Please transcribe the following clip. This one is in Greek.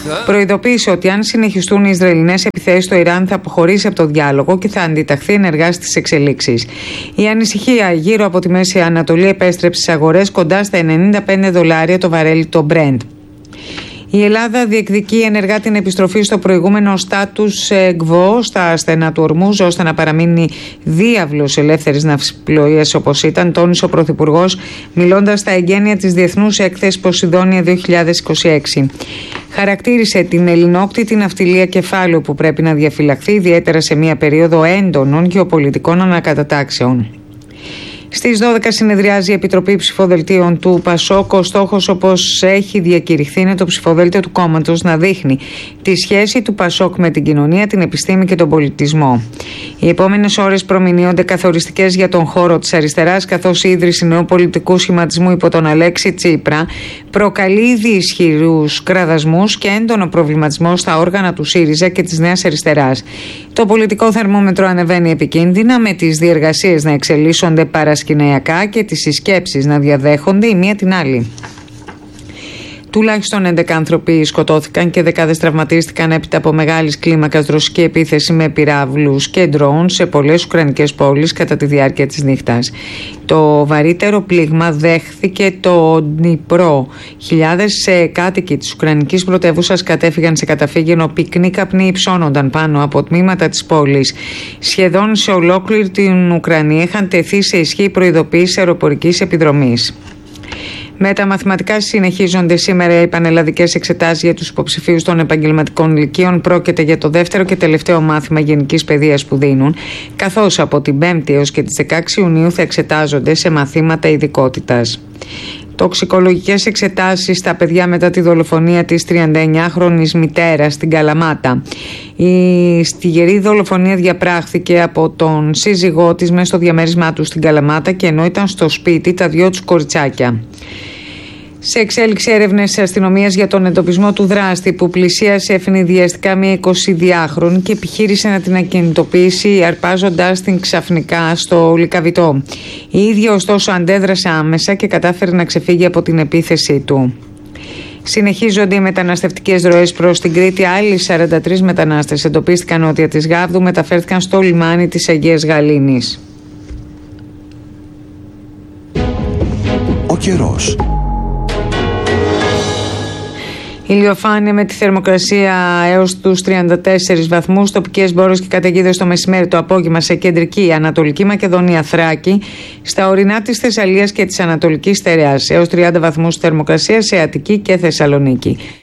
Προειδοποίησε ότι αν συνεχιστούν οι Ισραηλινές επιθέσεις, το Ιράν θα αποχωρήσει από το διάλογο και θα αντιταχθεί ενεργά στις εξελίξεις. Η ανησυχία γύρω από τη Μέση Ανατολή επέστρεψε στις αγορές κοντά στα $95 το βαρέλι το Brent. Η Ελλάδα διεκδικεί ενεργά την επιστροφή στο προηγούμενο status quo στα στενά του Ορμούζ, ώστε να παραμείνει διάβλος ελεύθερης ναυσιπλοείας όπως ήταν, τόνισε ο Πρωθυπουργός, μιλώντας στα εγγένεια της Διεθνούς Έκθεσης Ποσειδόνια 2026. Χαρακτήρισε την ελληνόκτητη ναυτιλία κεφάλαιο που πρέπει να διαφυλαχθεί, ιδιαίτερα σε μια περίοδο έντονων γεωπολιτικών ανακατατάξεων. Στις 12 συνεδριάζει η Επιτροπή Ψηφοδελτίων του ΠΑΣΟΚ. Ο στόχος, όπως έχει διακηρυχθεί, είναι το ψηφοδέλτιο του κόμματος να δείχνει τη σχέση του ΠΑΣΟΚ με την κοινωνία, την επιστήμη και τον πολιτισμό. Οι επόμενες ώρες προμηνύονται καθοριστικές για τον χώρο της αριστεράς, καθώς η ίδρυση νέου πολιτικού σχηματισμού υπό τον Αλέξη Τσίπρα προκαλεί ήδη ισχυρούς κραδασμούς και έντονο προβληματισμό στα όργανα του ΣΥΡΙΖΑ και της Νέας Αριστεράς. Το πολιτικό θερμόμετρο ανεβαίνει επικίνδυνα, με τις διεργασίες να εξελίσσονται παρασκηνιακά και τις συσκέψεις να διαδέχονται η μία την άλλη. Τουλάχιστον 11 άνθρωποι σκοτώθηκαν και δεκάδες τραυματίστηκαν έπειτα από μεγάλης κλίμακας ρωσική επίθεση με πυράβλους και ντρόουν σε πολλές ουκρανικές πόλεις κατά τη διάρκεια της νύχτας. Το βαρύτερο πλήγμα δέχθηκε το Ντνιπρό. Χιλιάδες κάτοικοι της ουκρανικής πρωτεύουσας κατέφυγαν σε καταφύγιο, ενώ πυκνοί καπνοί υψώνονταν πάνω από τμήματα της πόλης. Σχεδόν σε ολόκληρη την Ουκρανία είχαν τεθεί σε ισχύ προειδοποιήσεις αεροπορικής επιδρομής. Με τα μαθηματικά συνεχίζονται σήμερα οι πανελλαδικές εξετάσεις για τους υποψηφίους των επαγγελματικών λυκείων. Πρόκειται για το δεύτερο και τελευταίο μάθημα γενικής παιδείας που δίνουν, καθώς από την 5η έως και τις 16 Ιουνίου θα εξετάζονται σε μαθήματα ειδικότητας. Τοξικολογικές εξετάσεις στα παιδιά μετά τη δολοφονία της 39χρονης μητέρας στην Καλαμάτα. Η στιγερή δολοφονία διαπράχθηκε από τον σύζυγό της μέσα στο διαμέρισμά του στην Καλαμάτα, και ενώ ήταν στο σπίτι τα δυο τους κοριτσάκια. Σε εξέλιξη έρευνες της αστυνομίας για τον εντοπισμό του δράστη που πλησίασε ευνηδιαστικά μια 22χρονη και επιχείρησε να την ακινητοποιήσει αρπάζοντάς την ξαφνικά στο Λυκαβητό. Η ίδια ωστόσο αντέδρασε άμεσα και κατάφερε να ξεφύγει από την επίθεσή του. Συνεχίζονται οι μεταναστευτικές ροές προς την Κρήτη. Άλλοι 43 μετανάστες εντοπίστηκαν νότια της Γάβδου, μεταφέρθηκαν στο λιμάνι της Αγίας Γαλήνης. Ο καιρός. Ηλιοφάνεια με τη θερμοκρασία έως τους 34 βαθμούς, τοπικές μπόρες και καταιγίδες το μεσημέρι, το απόγευμα σε κεντρική Ανατολική Μακεδονία, Θράκη, στα ορεινά της Θεσσαλίας και της Ανατολικής Στερεάς, έως 30 βαθμούς θερμοκρασία σε Αττική και Θεσσαλονίκη.